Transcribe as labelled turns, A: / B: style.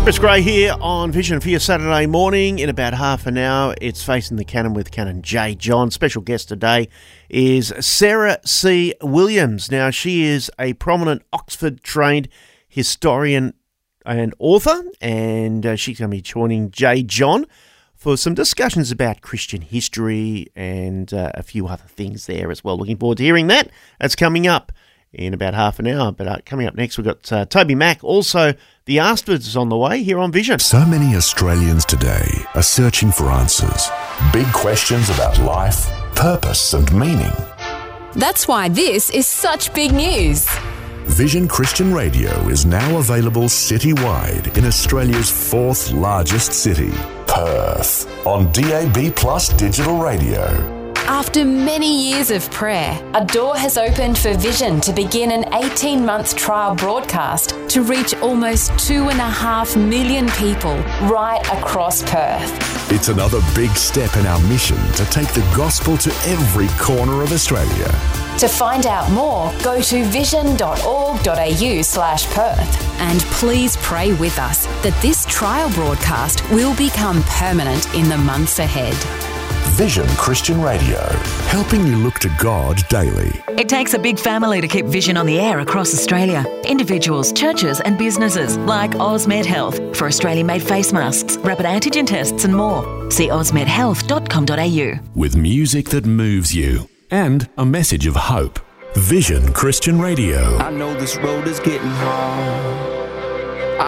A: Chris Gray here on Vision for your Saturday morning. In about half an hour, it's Facing the Canon with Canon J. John. Special guest today is Sarah C. Williams. Now, she is a prominent Oxford-trained historian and author, and she's going to be joining J. John for some discussions about Christian history and a few other things there as well. Looking forward to hearing that. That's coming up in about half an hour. But coming up next, we've got Toby Mack. Also, the Astfords is on the way here on Vision.
B: So many Australians today are searching for answers. Big questions about life, purpose and meaning.
C: That's why this is such big news.
B: Vision Christian Radio is now available citywide in Australia's fourth largest city, Perth, on DAB Plus digital radio.
C: After many years of prayer, a door has opened for Vision to begin an 18-month trial broadcast to reach almost 2.5 million people right across Perth.
B: It's another big step in our mission to take the gospel to every corner of Australia.
C: To find out more, go to vision.org.au/Perth. And please pray with us that this trial broadcast will become permanent in the months ahead.
B: Vision Christian Radio, helping you look to God daily.
D: It takes a big family to keep Vision on the air across Australia. Individuals, churches and businesses like Osmed Health for Australian-made face masks, rapid antigen tests and more. See osmedhealth.com.au.
B: With music that moves you and a message of hope. Vision Christian Radio.
E: I know this road is getting hard.